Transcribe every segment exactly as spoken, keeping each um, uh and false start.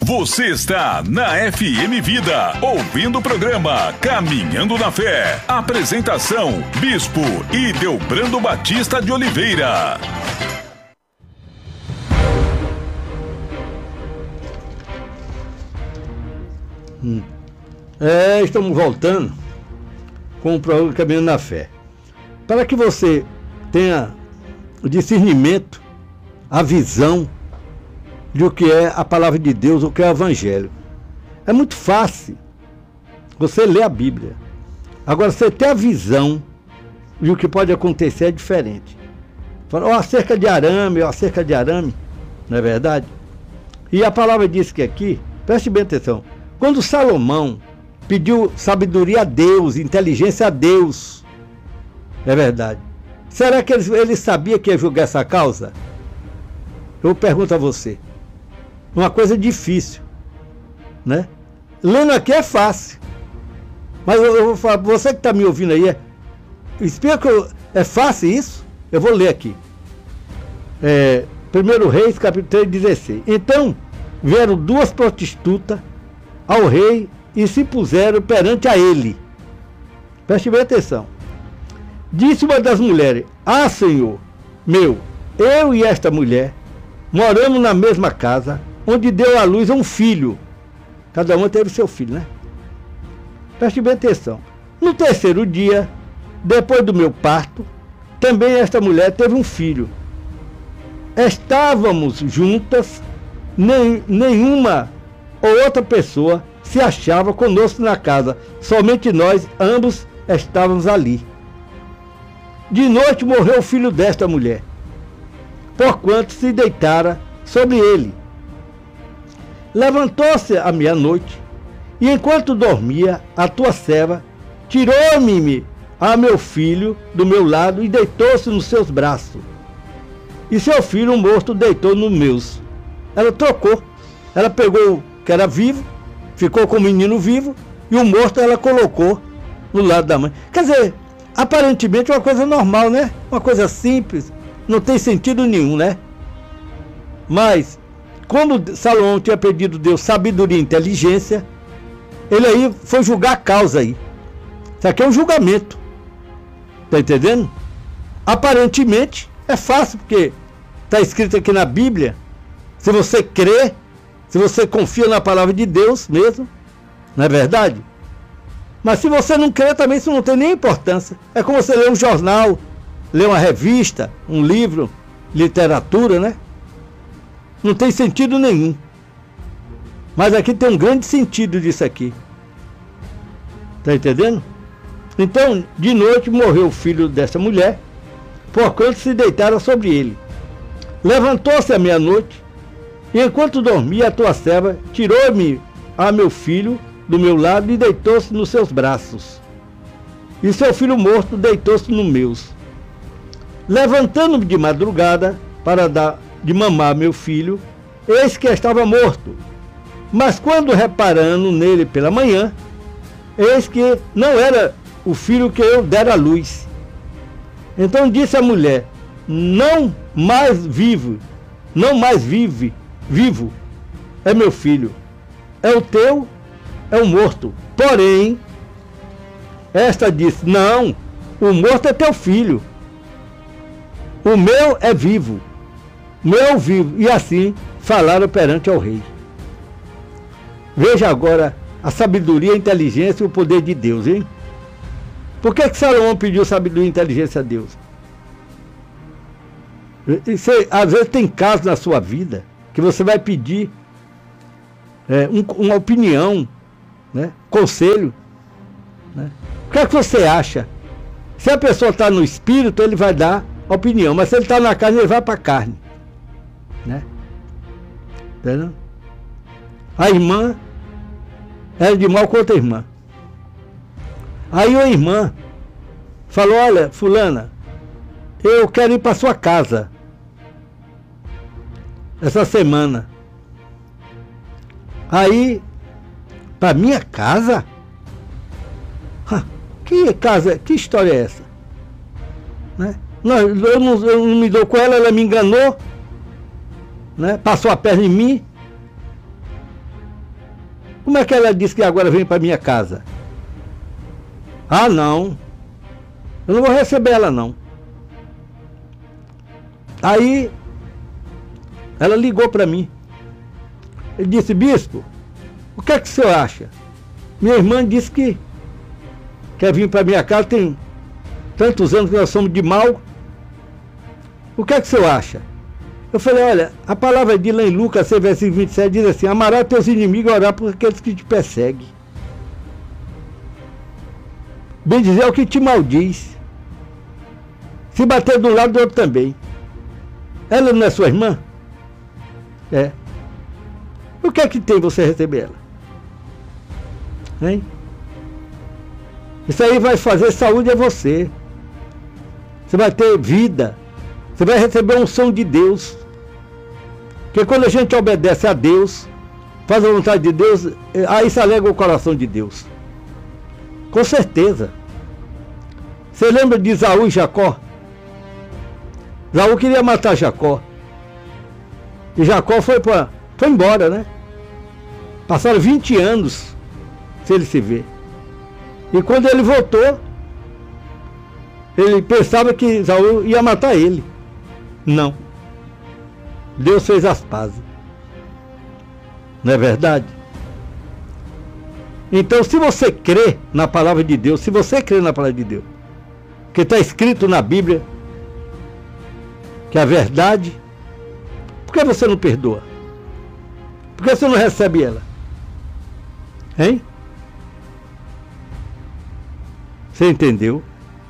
Você está na F M Vida, ouvindo o programa Caminhando na Fé. Apresentação, Bispo Ideobrando Batista de Oliveira. Hum. É, estamos voltando com o programa Caminhando na Fé. Para que você tenha o discernimento, a visão de o que é a palavra de Deus, o que é o Evangelho. É muito fácil você ler a Bíblia. Agora, você ter a visão de o que pode acontecer é diferente. Fala, ó, acerca de arame, ó, acerca de arame, não é verdade? E a palavra diz que aqui, preste bem atenção, quando Salomão pediu sabedoria a Deus, inteligência a Deus, é verdade. Será que ele, ele sabia que ia julgar essa causa? Eu pergunto a você. Uma coisa difícil, né? Lendo aqui é fácil. Mas eu, eu vou falar, você que está me ouvindo aí, é, explica, é fácil isso? Eu vou ler aqui. É, primeiro Reis, capítulo três, dezesseis. Então vieram duas prostitutas ao rei e se puseram perante a ele. Preste bem atenção. Disse uma das mulheres: Ah, Senhor meu, eu e esta mulher moramos na mesma casa, onde deu à luz a um filho. Cada uma teve seu filho, né? Preste bem atenção. No terceiro dia, depois do meu parto, também esta mulher teve um filho. Estávamos juntas, nem, nenhuma ou outra pessoa se achava conosco na casa. Somente nós, ambos, estávamos ali. De noite morreu o filho desta mulher, porquanto se deitara sobre ele. Levantou-se à meia-noite, e enquanto dormia, a tua serva tirou-me a meu filho do meu lado e deitou-se nos seus braços. E seu filho morto deitou nos meus. Ela trocou. Ela pegou o que era vivo, ficou com o menino vivo, e o morto ela colocou no lado da mãe. Quer dizer, aparentemente uma coisa normal, né? Uma coisa simples, não tem sentido nenhum, né? Mas, como Salomão tinha pedido a Deus sabedoria e inteligência, ele aí foi julgar a causa aí. Isso aqui é um julgamento. Tá entendendo? Aparentemente é fácil, porque está escrito aqui na Bíblia. Se você crê, se você confia na palavra de Deus mesmo, não é verdade? Mas se você não crê também, isso não tem nem importância. É como você ler um jornal, ler uma revista, um livro, literatura, né? Não tem sentido nenhum. Mas aqui tem um grande sentido disso aqui. Tá entendendo? Então, de noite morreu o filho dessa mulher, porquanto se deitaram sobre ele. Levantou-se à meia-noite, e enquanto dormia, a tua serva tirou-me a meu filho do meu lado e deitou-se nos seus braços. E seu filho morto deitou-se nos meus. Levantando-me de madrugada para dar de mamar meu filho, eis que estava morto. Mas quando reparando nele pela manhã, eis que não era o filho que eu dera à luz. Então disse a mulher: Não mais vivo, não mais vive, vivo, é meu filho, é o teu, é o morto. Porém, esta disse: Não, o morto é teu filho, o meu é vivo, o meu é vivo. E assim falaram perante ao rei. Veja agora a sabedoria, a inteligência e o poder de Deus, hein? Por que que Salomão pediu sabedoria e inteligência a Deus? Você, às vezes tem casos na sua vida que você vai pedir é, um, uma opinião, né? Conselho, né? O que é que você acha? Se a pessoa está no espírito, ele vai dar opinião, mas se ele está na carne, ele vai para a carne, né? Entendeu? A irmã era de mal com outra irmã. Aí a irmã falou: Olha, fulana, eu quero ir para sua casa essa semana. Aí, para minha casa? Que casa, que história é essa? Né? Não, eu, não, eu não me dou com ela, ela me enganou, né? Passou a perna em mim. Como é que ela disse que agora vem para minha casa? Ah, não. Eu não vou receber ela, não. Aí, ela ligou para mim. Ele disse, bispo, o que é que o senhor acha? Minha irmã disse que quer vir para minha casa, tem tantos anos que nós somos de mal. O que é que o senhor acha? Eu falei, olha, a palavra de lá em Lucas, seis, versículo vinte e sete, diz assim, amarás teus inimigos e orar por aqueles que te perseguem. Bem dizer é o que te maldiz. Se bater de um lado, do outro também. Ela não é sua irmã? É. O que é que tem você receber ela? Hein? Isso aí vai fazer saúde a você. Você vai ter vida. Você vai receber a unção de Deus. Porque quando a gente obedece a Deus, faz a vontade de Deus, aí isso alegra o coração de Deus. Com certeza. Você lembra de Esaú e Jacó? Esaú queria matar Jacó. E Jacó foi, pra, foi embora, né? Passaram vinte anos sem ele se ver. E quando ele voltou, ele pensava que Esaú ia matar ele. Não. Deus fez as pazes. Não é verdade? Então, se você crê na palavra de Deus, se você crê na palavra de Deus, que está escrito na Bíblia, que é a verdade, por que você não perdoa? Por que você não recebe ela? Hein? Você entendeu?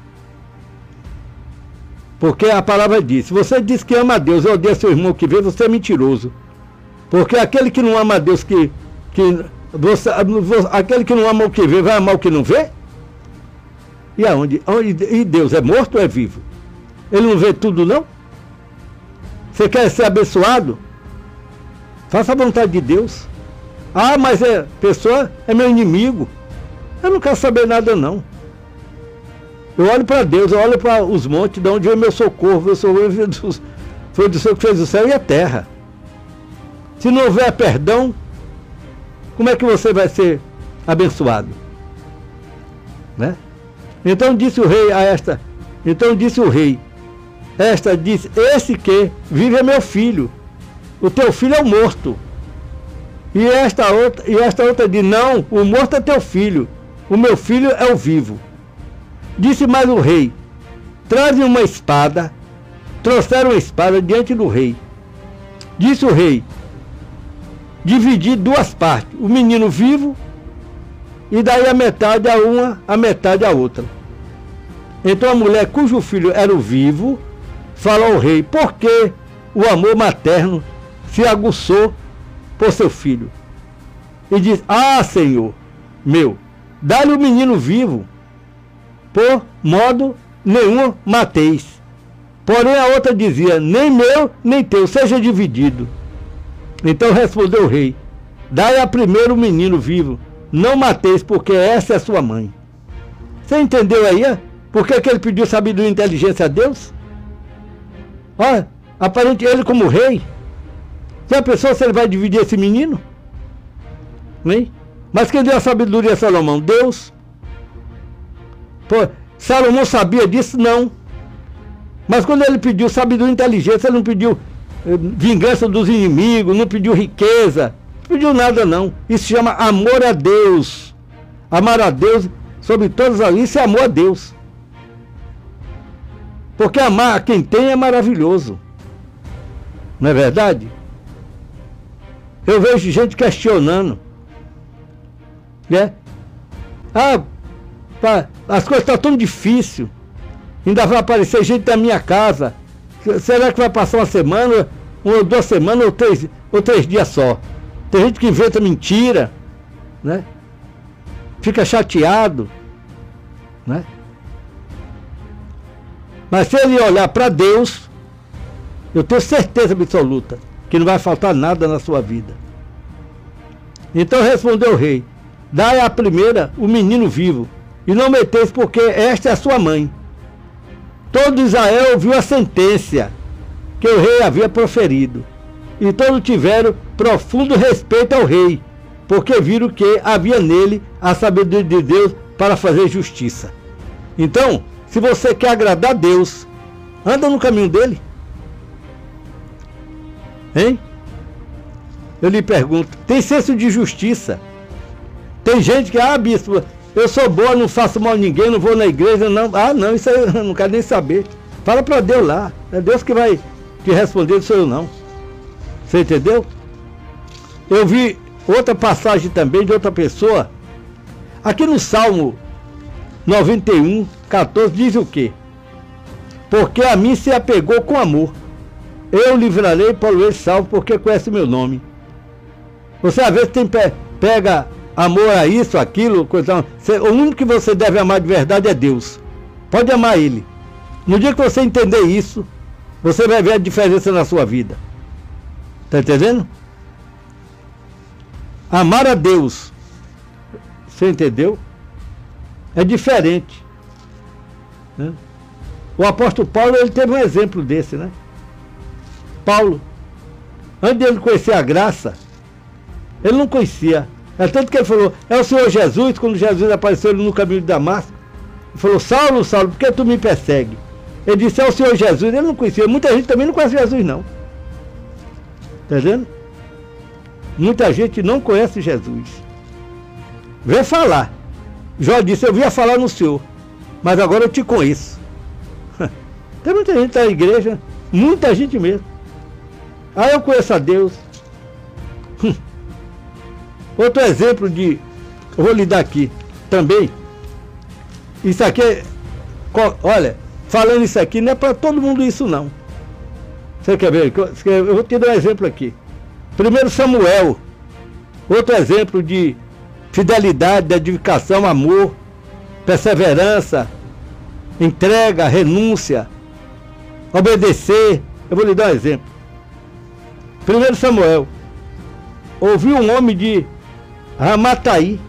Porque a palavra diz, se você diz que ama a Deus e odeia seu irmão que vê, você é mentiroso. Porque aquele que não ama a Deus, que, que você, aquele que não ama o que vê, vai amar o que não vê? E aonde? E Deus é morto ou é vivo? Ele não vê tudo, não? Você quer ser abençoado? Faça a vontade de Deus. Ah, mas a pessoa é meu inimigo. Eu não quero saber nada, não. Eu olho para Deus, eu olho para os montes, de onde vem meu socorro. Meu socorro foi do Senhor que fez o céu e a terra. Se não houver perdão, como é que você vai ser abençoado? Né? Então disse o rei a esta, então disse o rei, esta disse, esse que vive é meu filho, o teu filho é o morto. E esta outra, e esta outra diz, não, o morto é teu filho, o meu filho é o vivo. Disse mais o rei, traze uma espada. Trouxeram uma espada diante do rei. Disse o rei, dividi duas partes, o menino vivo, e daí a metade a uma, a metade a outra. Então a mulher cujo filho era o vivo, falou ao rei, por que o amor materno se aguçou por seu filho? E diz, ah, Senhor meu, dá-lhe o menino vivo, por modo nenhum mateis. Porém a outra dizia, nem meu, nem teu, seja dividido. Então respondeu o rei, dai a primeiro o menino vivo, não mateis, porque essa é a sua mãe. Você entendeu aí? É? Por que, que ele pediu sabedoria e inteligência a Deus? Olha, aparente ele como rei. Já pensou se ele vai dividir esse menino? Hein? Mas quem deu a sabedoria a Salomão? Deus. Pô, Salomão sabia disso? Não. Mas quando ele pediu sabedoria e inteligência, ele não pediu eh, vingança dos inimigos, não pediu riqueza, não pediu nada, não. Isso se chama amor a Deus. Amar a Deus sobre todas as... Isso é amor a Deus. Porque amar a quem tem é maravilhoso. Não é verdade? Eu vejo gente questionando. Né? Ah, pá, as coisas estão tão difíceis. Ainda vai aparecer gente da minha casa. Será que vai passar uma semana, ou duas semanas, ou três, ou três dias só? Tem gente que inventa mentira, né? Fica chateado, né? Mas se ele olhar para Deus, eu tenho certeza absoluta que não vai faltar nada na sua vida. Então respondeu o rei, dai a primeira o menino vivo, e não meteis, porque esta é a sua mãe. Todo Israel ouviu a sentença que o rei havia proferido, e todos tiveram profundo respeito ao rei, porque viram que havia nele a sabedoria de Deus para fazer justiça. Então, se você quer agradar a Deus, anda no caminho dele. Hein? Eu lhe pergunto, tem senso de justiça? Tem gente que, ah, bispo, eu sou boa, não faço mal a ninguém, não vou na igreja, não. Ah, não, isso aí eu não quero nem saber. Fala para Deus lá, é Deus que vai te responder, não sou eu não. Você entendeu? Eu vi outra passagem também de outra pessoa, aqui no Salmo noventa e um, quatorze, diz o quê? Porque a mim se apegou com amor, eu livrarei para ele salvo, porque conhece meu nome. Você às vezes tem, pega amor a isso, aquilo, coisa. Você, o único que você deve amar de verdade é Deus. Pode amar Ele. No dia que você entender isso, você vai ver a diferença na sua vida. Está entendendo? Amar a Deus, você entendeu? É diferente, né? O apóstolo Paulo, ele teve um exemplo desse, né? Paulo, antes de ele conhecer a graça, ele não conhecia. É tanto que ele falou, é o Senhor Jesus, quando Jesus apareceu no caminho de Damasco, ele falou, Saulo, Saulo, por que tu me persegue? Ele disse, é o Senhor Jesus, ele não conhecia. Muita gente também não conhece Jesus, não. Está vendo? Muita gente não conhece Jesus. Vê falar. Jó disse, eu vinha falar no Senhor, mas agora eu te conheço. Tem muita gente na igreja, muita gente mesmo. Ah, eu conheço a Deus. Outro exemplo de, eu vou lhe dar aqui também. Isso aqui é, olha, falando isso aqui, não é para todo mundo isso não. Você quer ver? Eu vou te dar um exemplo aqui. Primeiro Samuel, outro exemplo de fidelidade, dedicação, amor, perseverança, entrega, renúncia, obedecer. Eu vou lhe dar um exemplo. Primeiro Samuel, ouviu um homem de Ramataí,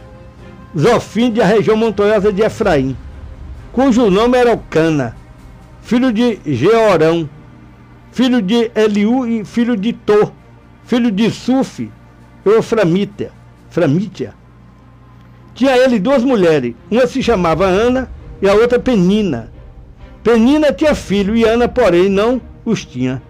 Zofim, da região montanhosa de Efraim, cujo nome era Elcana, filho de Jeorão, filho de Eliú e filho de Tor, filho de Sufi e Euframítia. Framítia. Tinha ele duas mulheres, uma se chamava Ana e a outra Penina. Penina tinha filho e Ana, porém, não os tinha.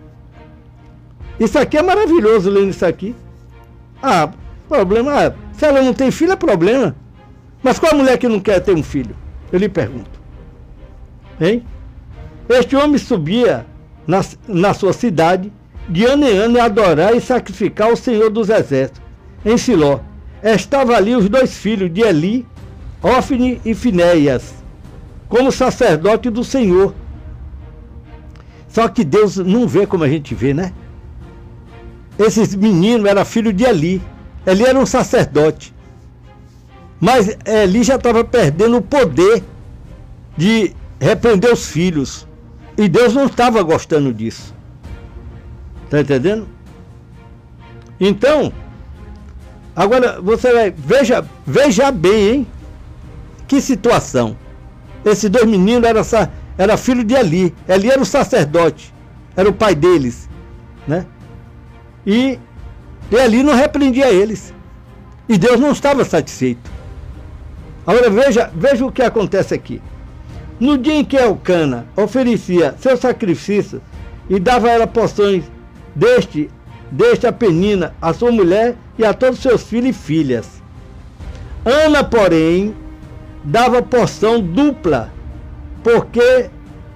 Isso aqui é maravilhoso, lendo isso aqui. Ah, problema, ah, se ela não tem filho é problema. Mas qual a mulher que não quer ter um filho? Eu lhe pergunto. Hein? Este homem subia na, na sua cidade de ano em ano a adorar e sacrificar o Senhor dos Exércitos, em Siló. Estavam ali os dois filhos de Eli, Ofne e Finéias, como sacerdote do Senhor. Só que Deus não vê como a gente vê, né? Esses meninos eram filhos de Eli. Eli era um sacerdote. Mas Eli já estava perdendo o poder de repreender os filhos. E Deus não estava gostando disso. Está entendendo? Então, agora você vai, veja, veja bem, hein? Que situação. Esses dois meninos eram era filho de Eli. Eli era o sacerdote, era o pai deles, né? E Eli não repreendia eles. E Deus não estava satisfeito. Agora veja, veja o que acontece aqui. No dia em que Elcana oferecia seu sacrifício e dava a ela porções deste, deste a Penina, a sua mulher e a todos seus filhos e filhas. Ana, porém, dava porção dupla, porque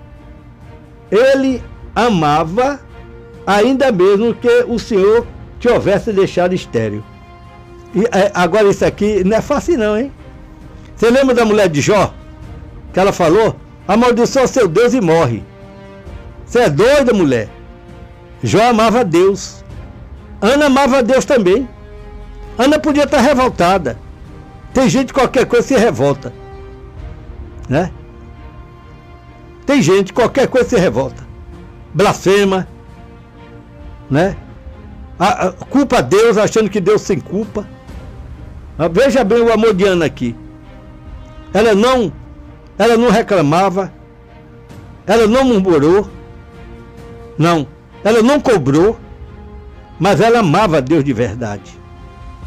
ele amava, ainda mesmo que o Senhor te houvesse deixado estéril. E, é, agora isso aqui não é fácil não, hein? Você lembra da mulher de Jó? Que ela falou, amaldiçoa seu Deus e morre. Você é doida, mulher? Jó amava a Deus. Ana amava a Deus também. Ana podia estar revoltada. Tem gente, qualquer coisa se revolta, né? Tem gente, qualquer coisa se revolta. Blasfema, né? A, a, culpa a Deus, achando que Deus sem culpa. Ah, veja bem o amor de Ana aqui. Ela não, ela não reclamava, ela não murmurou, não, ela não cobrou, mas ela amava a Deus de verdade.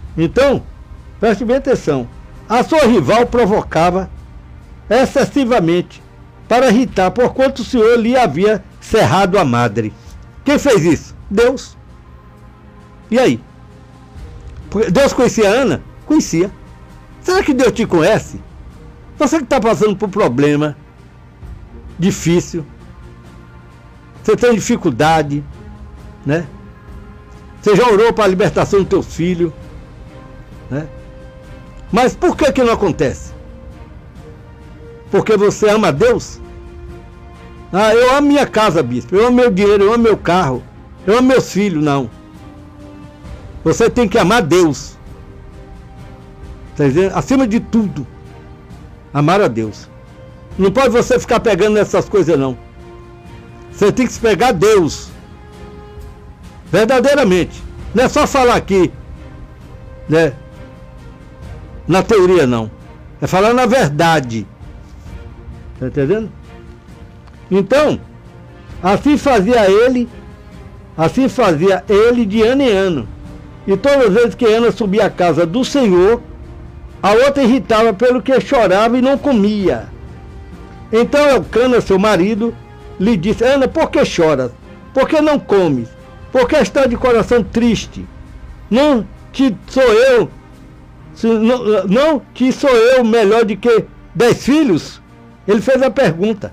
Então, preste bem atenção. A sua rival provocava excessivamente para irritar, porquanto o Senhor lhe havia cerrado a madre. Quem fez isso? Deus. E aí? Deus conhecia a Ana? Conhecia. Será que Deus te conhece? Você que está passando por um problema difícil, você tem dificuldade, né? Você já orou para a libertação do teu filho, né? Mas por que que não acontece? Porque você ama a Deus? Ah, eu amo minha casa, bispo, eu amo meu dinheiro, eu amo meu carro, eu amo meus filhos. Não. Você tem que amar Deus. Tá dizendo? Acima de tudo, amar a Deus. Não pode você ficar pegando nessas coisas, não. Você tem que se pegar a Deus. Verdadeiramente. Não é só falar aqui, né? Na teoria, não. É falar na verdade. Tá entendendo? Então, assim fazia ele, assim fazia ele de ano em ano. E todas as vezes que Ana subia à casa do Senhor, a outra irritava pelo que chorava e não comia. Então Elcana, seu marido, lhe disse: Ana, por que choras? Por que não comes? Por que está de coração triste? Não te sou eu, não, não te sou eu melhor do que dez filhos? Ele fez a pergunta.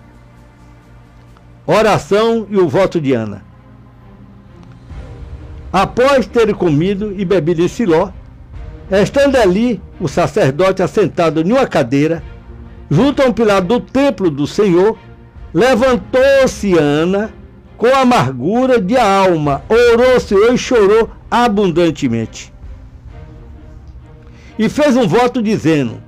Oração e o voto de Ana. Após terem comido e bebido em Siló, estando ali o sacerdote assentado em uma cadeira, junto a um pilar do templo do Senhor, levantou-se Ana com amargura de alma, orou ao Senhor e chorou abundantemente. E fez um voto dizendo: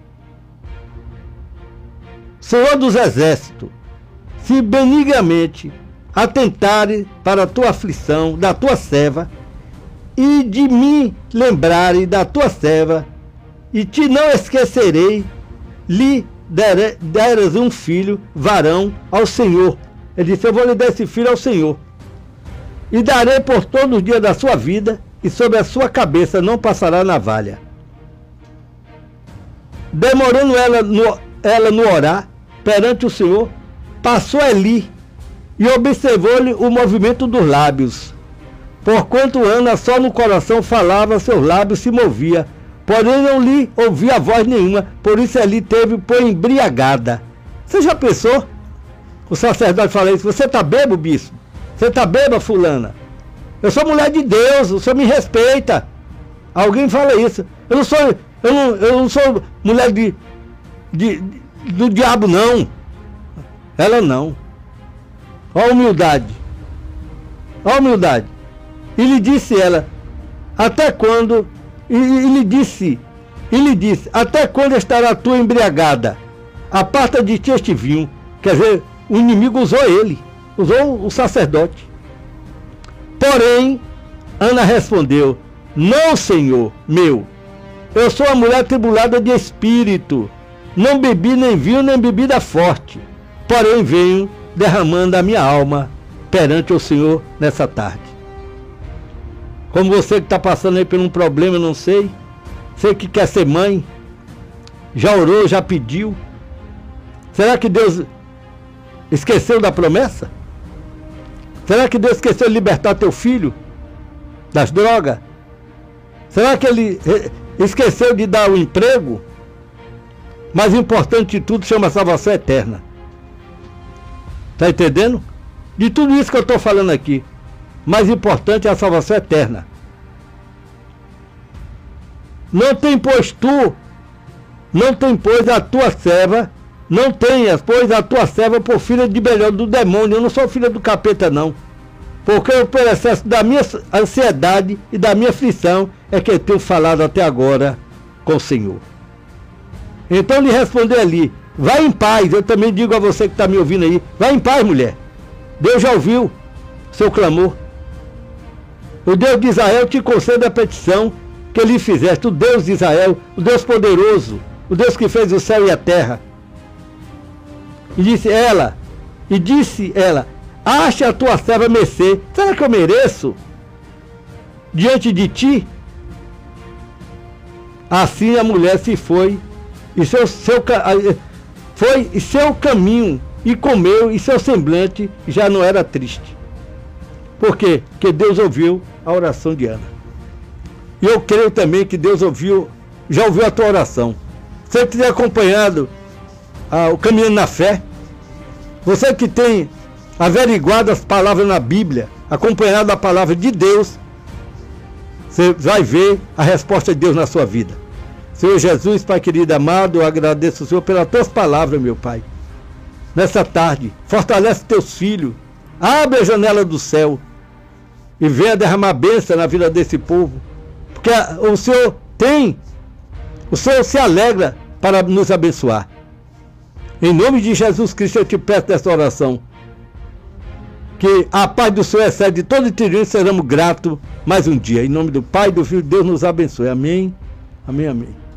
Senhor dos exércitos, se benignamente atentares para a tua aflição da tua serva, e de mim lembrares da tua serva, e te não esquecerei, lhe dere, deras um filho varão ao Senhor. Ele disse: eu vou lhe dar esse filho ao Senhor, e darei por todos os dias da sua vida, e sobre a sua cabeça não passará navalha. Demorando ela no, ela no orar perante o Senhor, passou Eli e observou-lhe o movimento dos lábios. Porquanto Ana só no coração falava, seus lábios se movia, porém não lhe ouvia voz nenhuma, por isso Eli teve por embriagada. Você já pensou? O sacerdote fala isso: você está bêbado, bispo? Você está bêbado, fulana? Eu sou mulher de Deus, o senhor me respeita. Alguém fala isso. Eu não sou, eu não, eu não sou mulher de, de, de, do diabo, não. Ela não. Olha a humildade. Olha a humildade. E lhe disse ela: até quando? E, e lhe disse, e lhe disse: até quando estará tu embriagada? Aparta de ti este vinho. Quer dizer, o inimigo usou ele, usou o sacerdote. Porém, Ana respondeu: não, Senhor meu, eu sou uma mulher tribulada de espírito, não bebi nem vinho nem bebida forte, porém venho derramando a minha alma perante o Senhor nessa tarde. Como você que está passando aí por um problema, não sei, você que quer ser mãe, já orou, já pediu, será que Deus esqueceu da promessa? Será que Deus esqueceu de libertar teu filho das drogas? Será que Ele esqueceu de dar o emprego? Mais importante de tudo, chama salvação eterna. Está entendendo? De tudo isso que eu estou falando aqui, mais importante é a salvação eterna. Não tem, pois tu, não tem, pois a tua serva, não tenhas, pois a tua serva por filha de melhor do demônio. Eu não sou filha do capeta, não. Porque eu, pelo excesso da minha ansiedade e da minha aflição, é que eu tenho falado até agora com o Senhor. Então lhe respondeu ali: vai em paz. Eu também digo a você que está me ouvindo aí: vai em paz, mulher. Deus já ouviu seu clamor. O Deus de Israel te concede a petição que lhe fizeste. O Deus de Israel, o Deus poderoso, o Deus que fez o céu e a terra. E disse ela, e disse ela: ache a tua serva mercê. Será que eu mereço diante de ti Assim a mulher se foi, e seu, seu, foi e seu caminho, e comeu, e seu semblante já não era triste. Por quê? Porque Deus ouviu a oração de Ana. E eu creio também que Deus ouviu, já ouviu a tua oração. Se você tiver acompanhado ah, o Caminhando na Fé, você que tem averiguado as palavras na Bíblia, acompanhado a palavra de Deus, você vai ver a resposta de Deus na sua vida. Senhor Jesus, Pai querido amado, eu agradeço, Senhor, pelas tuas palavras, meu Pai. Nessa tarde, fortalece teus filhos, abre a janela do céu e venha derramar bênção na vida desse povo, porque o Senhor tem, o Senhor se alegra para nos abençoar. Em nome de Jesus Cristo eu te peço nessa oração, que a paz do Senhor excede todo entendimento, seremos gratos mais um dia. Em nome do Pai e do Filho, Deus nos abençoe. Amém, amém, amém.